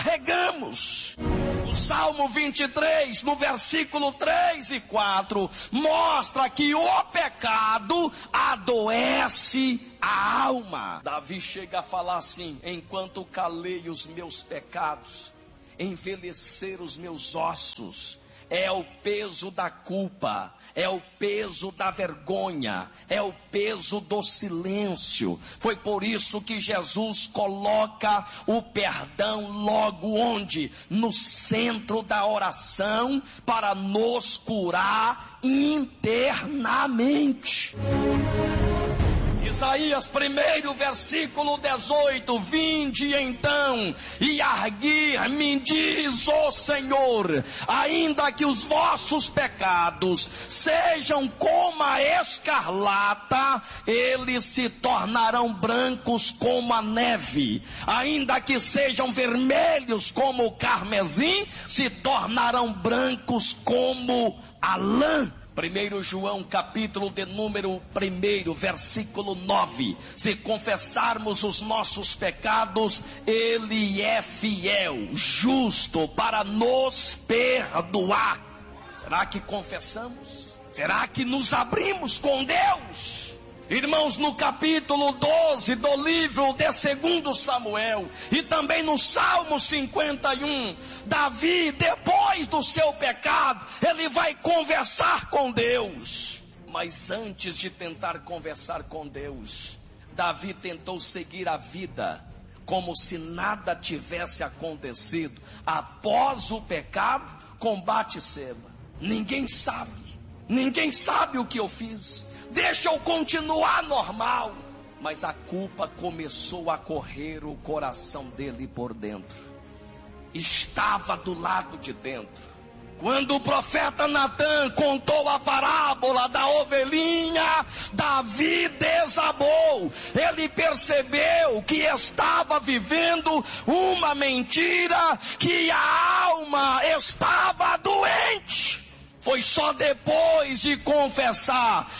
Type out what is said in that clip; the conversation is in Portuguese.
carregamos. O Salmo 23, no versículo 3 e 4, mostra que o pecado adoece a alma. Davi chega a falar assim: enquanto calei os meus pecados, envelhecer os meus ossos. É o peso da culpa, é o peso da vergonha, é o peso do silêncio. Foi por isso que Jesus coloca o perdão logo onde? No centro da oração, para nos curar internamente. Isaías 1, versículo 18: vinde então e arguir-me, diz o Senhor, ainda que os vossos pecados sejam como a escarlata, eles se tornarão brancos como a neve, ainda que sejam vermelhos como o carmesim, se tornarão brancos como a lã. 1 João capítulo de número 1, versículo 9, se confessarmos os nossos pecados, Ele é fiel, justo para nos perdoar. Será que confessamos? Será que nos abrimos com Deus? Irmãos, no capítulo 12 do livro de 2 Samuel, e também no Salmo 51, Davi, depois do seu pecado, ele vai conversar com Deus. Mas antes de tentar conversar com Deus, Davi tentou seguir a vida como se nada tivesse acontecido. Após o pecado, com Batseba: ninguém sabe o que eu fiz, deixa eu continuar normal. Mas a culpa começou a correr o coração dele por dentro, estava do lado de dentro. Quando o profeta Natã contou a parábola da ovelhinha, Davi desabou. Ele percebeu que estava vivendo uma mentira, que a alma estava doente. Foi só depois de confessar